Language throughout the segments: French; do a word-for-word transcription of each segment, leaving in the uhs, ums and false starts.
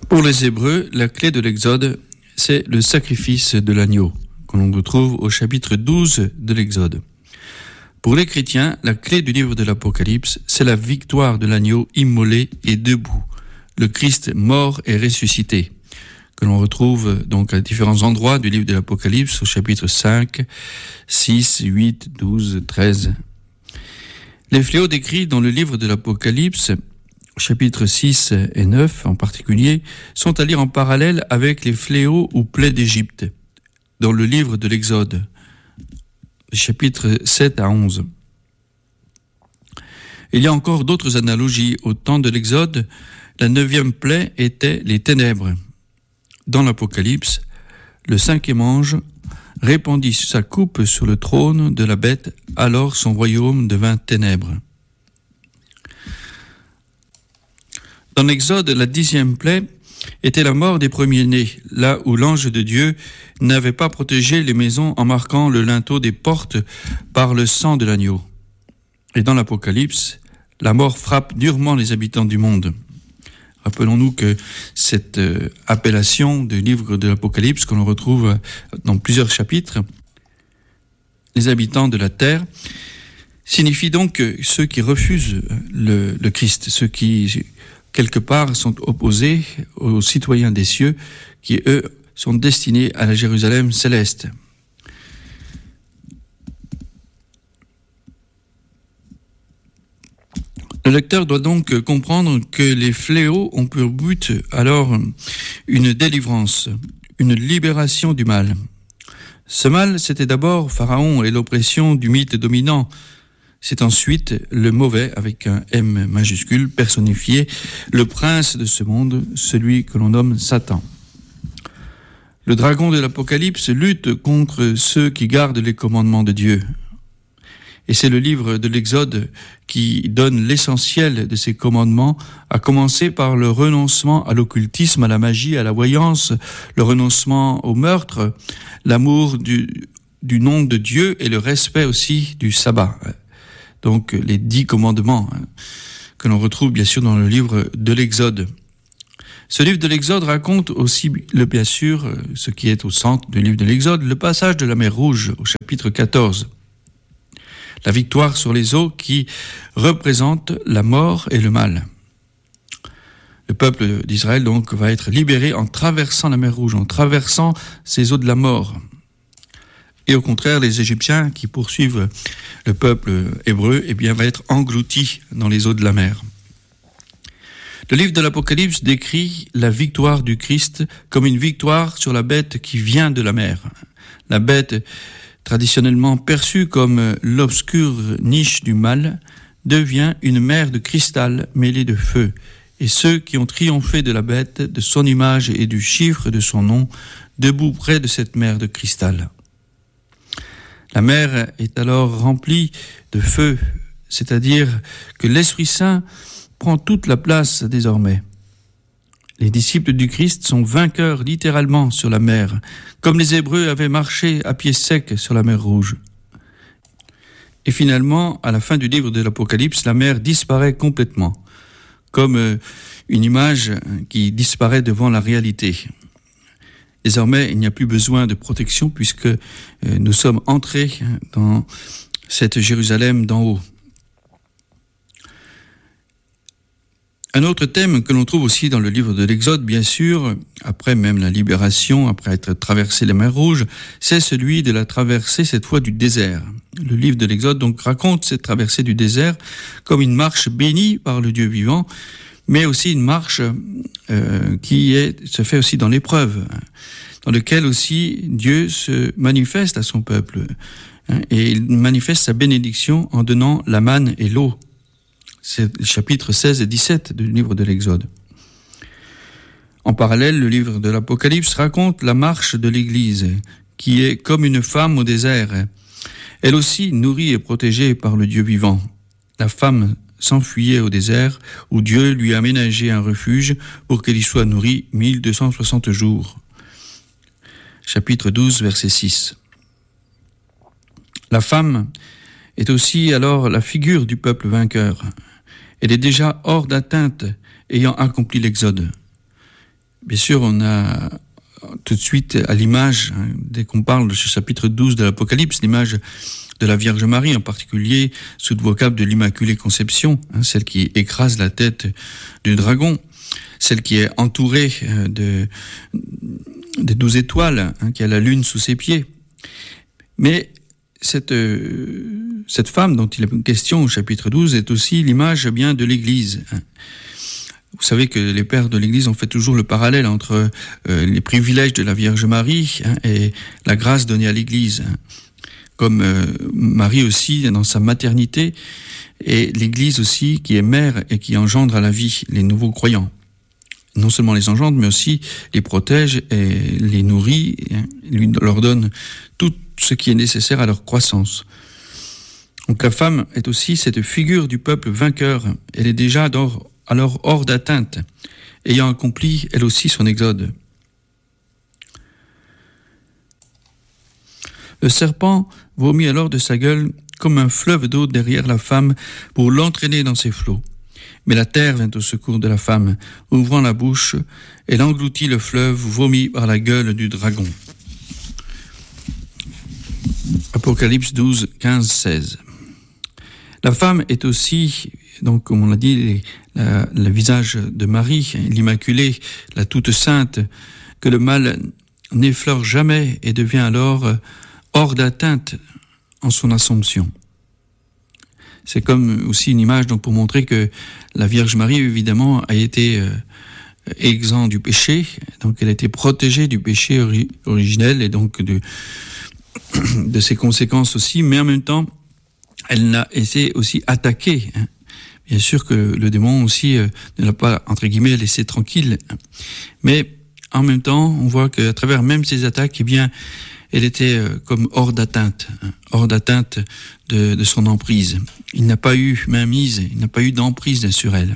Pour les Hébreux, la clé de l'Exode, c'est le sacrifice de l'agneau, que l'on retrouve au chapitre douze de l'Exode. Pour les chrétiens, la clé du livre de l'Apocalypse, c'est la victoire de l'agneau immolé et debout, le Christ mort et ressuscité, que l'on retrouve donc à différents endroits du livre de l'Apocalypse, au chapitre cinq, six, huit, douze, treize. Les fléaux décrits dans le livre de l'Apocalypse, chapitres six et neuf en particulier, sont à lire en parallèle avec les fléaux ou plaies d'Égypte, dans le livre de l'Exode, chapitres sept à onze. Il y a encore d'autres analogies. Au temps de l'Exode, la neuvième plaie était les ténèbres. Dans l'Apocalypse, le cinquième ange répandit sa coupe sur le trône de la bête, alors son royaume devint ténèbres. Dans l'Exode, la dixième plaie était la mort des premiers-nés, là où l'ange de Dieu n'avait pas protégé les maisons en marquant le linteau des portes par le sang de l'agneau. Et dans l'Apocalypse, la mort frappe durement les habitants du monde. Rappelons-nous que cette euh, appellation du livre de l'Apocalypse, qu'on retrouve dans plusieurs chapitres, les habitants de la terre, signifie donc ceux qui refusent le, le Christ, ceux qui, quelque part, sont opposés aux citoyens des cieux, qui, eux, sont destinés à la Jérusalem céleste. Le lecteur doit donc comprendre que les fléaux ont pour but alors une délivrance, une libération du mal. Ce mal, c'était d'abord Pharaon et l'oppression du mythe dominant. C'est ensuite le mauvais, avec un M majuscule, personnifié, le prince de ce monde, celui que l'on nomme Satan. Le dragon de l'Apocalypse lutte contre ceux qui gardent les commandements de Dieu. Et c'est le livre de l'Exode qui donne l'essentiel de ces commandements, à commencer par le renoncement à l'occultisme, à la magie, à la voyance, le renoncement au meurtre, l'amour du, du nom de Dieu et le respect aussi du sabbat. Donc les dix commandements hein, que l'on retrouve bien sûr dans le livre de l'Exode. Ce livre de l'Exode raconte aussi, le, bien sûr, ce qui est au centre du livre de l'Exode, le passage de la mer Rouge au chapitre quatorze. La victoire sur les eaux qui représente la mort et le mal. Le peuple d'Israël donc va être libéré en traversant la mer Rouge, en traversant ces eaux de la mort. Et au contraire, les Égyptiens qui poursuivent le peuple hébreu, eh bien, va être englouti dans les eaux de la mer. Le livre de l'Apocalypse décrit la victoire du Christ comme une victoire sur la bête qui vient de la mer. La bête traditionnellement perçue comme l'obscure niche du mal, devient une mer de cristal mêlée de feu. Et ceux qui ont triomphé de la bête, de son image et du chiffre de son nom, debout près de cette mer de cristal. La mer est alors remplie de feu, c'est-à-dire que l'Esprit Saint prend toute la place désormais. Les disciples du Christ sont vainqueurs littéralement sur la mer, comme les Hébreux avaient marché à pied sec sur la mer Rouge. Et finalement, à la fin du livre de l'Apocalypse, la mer disparaît complètement, comme une image qui disparaît devant la réalité. Désormais, il n'y a plus besoin de protection puisque nous sommes entrés dans cette Jérusalem d'en haut. Un autre thème que l'on trouve aussi dans le livre de l'Exode, bien sûr, après même la libération, après être traversé la mer Rouge, c'est celui de la traversée, cette fois du désert. Le livre de l'Exode donc raconte cette traversée du désert comme une marche bénie par le Dieu vivant, mais aussi une marche euh, qui est, se fait aussi dans l'épreuve, dans laquelle aussi Dieu se manifeste à son peuple, hein, et il manifeste sa bénédiction en donnant la manne et l'eau. C'est le chapitre seize et dix-sept du livre de l'Exode. En parallèle, le livre de l'Apocalypse raconte la marche de l'Église, qui est comme une femme au désert. Elle aussi nourrie et protégée par le Dieu vivant. La femme s'enfuyait au désert, où Dieu lui a aménagé un refuge pour qu'elle y soit nourrie mille deux cent soixante jours. Chapitre douze, verset six. La femme est aussi alors la figure du peuple vainqueur. Elle est déjà hors d'atteinte, ayant accompli l'Exode. bien sûr, on a tout de suite à l'image, hein, dès qu'on parle de ce chapitre douze de l'Apocalypse, l'image de la Vierge Marie, en particulier sous le vocable de l'Immaculée Conception, hein, celle qui écrase la tête du dragon, celle qui est entourée de, des douze étoiles, hein, qui a la lune sous ses pieds. Mais cette, euh, cette femme dont il est question au chapitre douze est aussi l'image bien de l'Église. Hein. Vous savez que les pères de l'Église ont fait toujours le parallèle entre euh, les privilèges de la Vierge Marie, hein, et la grâce donnée à l'Église. Hein. Comme euh, Marie aussi dans sa maternité, et l'Église aussi qui est mère et qui engendre à la vie les nouveaux croyants. Non seulement les engendre, mais aussi les protège et les nourrit, hein, lui leur donne tout ce qui est nécessaire à leur croissance. Donc la femme est aussi cette figure du peuple vainqueur. Elle est déjà alors, alors hors d'atteinte, ayant accompli elle aussi son exode. Le serpent vomit alors de sa gueule comme un fleuve d'eau derrière la femme pour l'entraîner dans ses flots. Mais la terre vient au secours de la femme, ouvrant la bouche, elle engloutit le fleuve vomi par la gueule du dragon. Apocalypse douze, quinze, seize. La femme est aussi, donc comme on l'a dit, la, le visage de Marie, l'Immaculée, la toute sainte, que le mal n'effleure jamais et devient alors hors d'atteinte en son assomption. C'est comme aussi une image donc pour montrer que la Vierge Marie, évidemment, a été euh, exempte du péché, donc elle a été protégée du péché ori- originel et donc de, de ses conséquences aussi, mais en même temps, elle n'a été aussi attaquée. Hein. Bien sûr que le démon aussi euh, ne l'a pas, entre guillemets, laissé tranquille, hein. Mais en même temps, on voit qu'à travers même ces attaques, eh bien, elle était euh, comme hors d'atteinte, hein, hors d'atteinte de, de son emprise. Il n'a pas eu mainmise, il n'a pas eu d'emprise sur elle.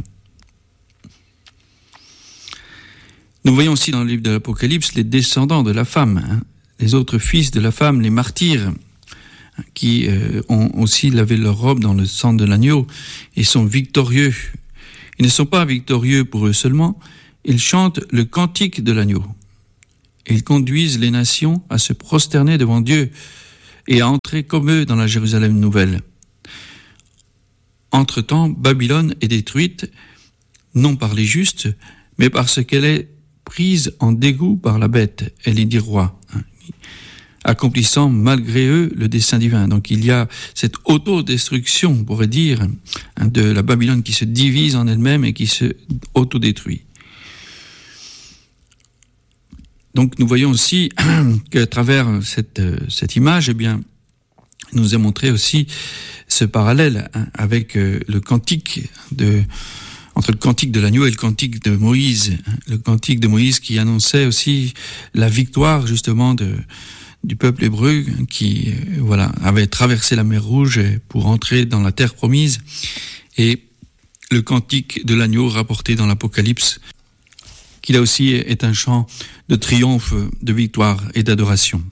Nous voyons aussi dans le livre de l'Apocalypse les descendants de la femme, hein, les autres fils de la femme, les martyrs, hein, qui euh, ont aussi lavé leur robe dans le sang de l'agneau et sont victorieux. Ils ne sont pas victorieux pour eux seulement, ils chantent le cantique de l'agneau. Ils conduisent les nations à se prosterner devant Dieu et à entrer comme eux dans la Jérusalem nouvelle. Entre-temps, Babylone est détruite, non par les justes, mais parce qu'elle est prise en dégoût par la bête et les dix rois, hein, accomplissant malgré eux le dessein divin. Donc il y a cette autodestruction, on pourrait dire, hein, de la Babylone qui se divise en elle-même et qui se autodétruit. Donc nous voyons aussi qu'à travers cette, cette image, eh bien, il nous est montré aussi ce parallèle, hein, avec euh, le cantique de, entre le cantique de l'agneau et le cantique de Moïse. Hein, le cantique de Moïse qui annonçait aussi la victoire justement de, du peuple hébreu qui euh, voilà, avait traversé la mer Rouge pour entrer dans la terre promise, et le cantique de l'agneau rapporté dans l'Apocalypse, qui là aussi est un chant de triomphe, de victoire et d'adoration.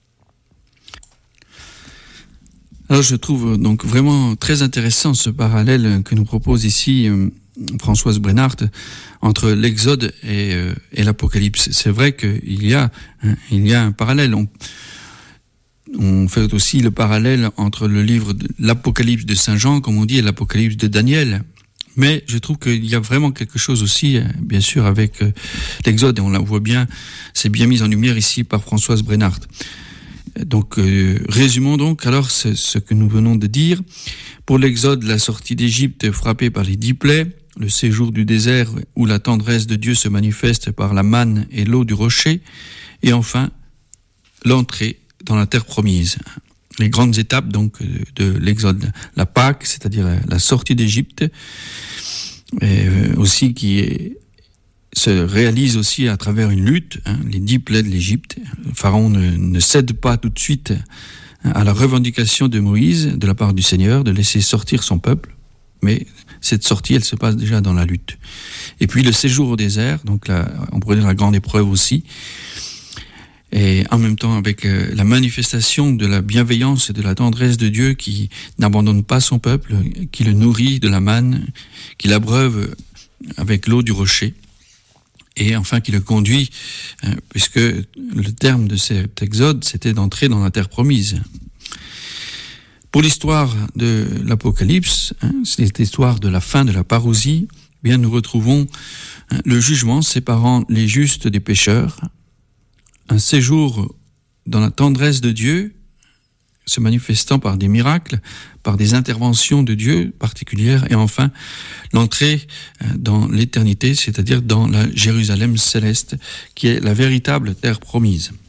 Alors je trouve donc vraiment très intéressant ce parallèle que nous propose ici euh, Françoise Brenhardt entre l'Exode et, euh, et l'Apocalypse. C'est vrai qu'il y a, hein, il y a un parallèle. On, on fait aussi le parallèle entre le livre de l'Apocalypse de Saint Jean, comme on dit, et l'Apocalypse de Daniel. Mais je trouve qu'il y a vraiment quelque chose aussi, bien sûr, avec euh, l'Exode, et on la voit bien, c'est bien mis en lumière ici par Françoise Brenhardt. Donc, euh, résumons donc alors ce, ce que nous venons de dire. Pour l'Exode, la sortie d'Égypte frappée par les dix plaies, le séjour du désert où la tendresse de Dieu se manifeste par la manne et l'eau du rocher, et enfin, l'entrée dans la terre promise. Les grandes étapes donc de l'Exode, la Pâque, c'est-à-dire la, la sortie d'Égypte, et aussi qui est, se réalise aussi à travers une lutte, hein, les dix plaies de l'Égypte. Pharaon ne, ne cède pas tout de suite à la revendication de Moïse de la part du Seigneur de laisser sortir son peuple, mais cette sortie, elle se passe déjà dans la lutte. Et puis le séjour au désert, donc la, on pourrait dire la grande épreuve aussi, et en même temps avec la manifestation de la bienveillance et de la tendresse de Dieu qui n'abandonne pas son peuple, qui le nourrit de la manne, qui l'abreuve avec l'eau du rocher. et enfin qui le conduit, hein, puisque le terme de cet exode, c'était d'entrer dans la terre promise. Pour l'histoire de l'Apocalypse, hein, c'est l'histoire de la fin de la parousie, eh bien nous retrouvons hein, le jugement séparant les justes des pécheurs, un séjour dans la tendresse de Dieu, se manifestant par des miracles, par des interventions de Dieu particulières, et enfin l'entrée dans l'éternité, c'est-à-dire dans la Jérusalem céleste, qui est la véritable terre promise.